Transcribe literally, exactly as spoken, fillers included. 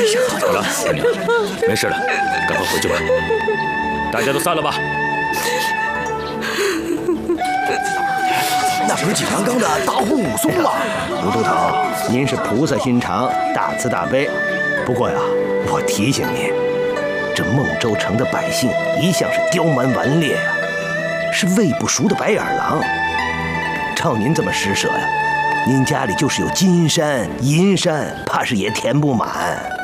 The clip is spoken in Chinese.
是好好了，二娘，没事了，赶快回去吧。大家都散了吧。 那不是景阳冈的大户武松吗？ 吴都头，您是菩萨心肠，大慈大悲。不过呀，我提醒您，这孟州城的百姓一向是刁蛮顽劣呀，是喂不熟的白眼狼。照您这么施舍呀，您家里就是有金山银山，怕是也填不满。